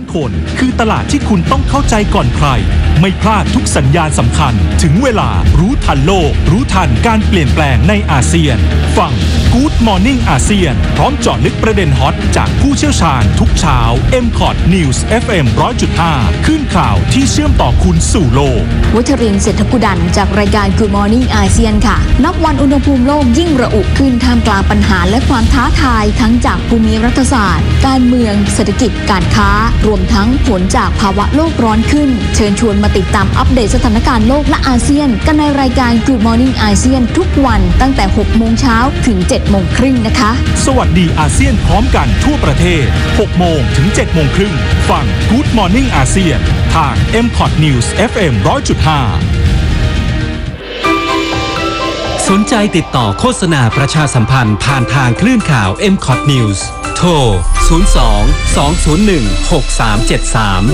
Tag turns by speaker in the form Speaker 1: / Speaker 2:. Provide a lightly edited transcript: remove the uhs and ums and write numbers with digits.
Speaker 1: านคนคือตลาดที่คุณต้องเข้าใจก่อนใครไม่พลาดทุกสัญญาณสำคัญถึงเวลารู้ทันโลกรู้ทันการเปลี่ยนแปลงในอาเซียนฟัง Good Morning อาเซียนพร้อมเจาะลึกประเด็นฮอตจากผู้เชี่ยวชาญทุกเช้า MCOT News FM 100.5 ขึ้นข่าวที่เชื่อมต่อคุณสู่โลก
Speaker 2: วัชรินทร์ เศรษฐกุดันจากรายการ Good Morning อาเซียนค่ะนับวันอุณหภูมิโลกยิ่งระอุขึ้นท่ามกลางปัญหาและความท้าทายทั้งจากภูมิรัฐศาสตร์การเมืองเศรษฐกิจการค้ารวมทั้งผลจากภาวะโลกร้อนขึ้นเชิญชวนมาติดตามอัปเดตสถานการณ์โลกและอาเซียนกันในรายการ Good Morning อาเซียนทุกวันตั้งแต่ 6 โมงเช้าถึง 7 โมงครึ่งนะคะ
Speaker 1: สวัสดีอาเซียนพร้อมกันทั่วประเทศ 6 โมงถึง 7 โมงครึ่งฟัง Good Morning อาเซียนทาง MCOT News FM 100.5
Speaker 3: สนใจติดต่อโฆษณาประชาสัมพันธ์ผ่านทางคลื่นข่าว MCOT News โทร 02 201 6373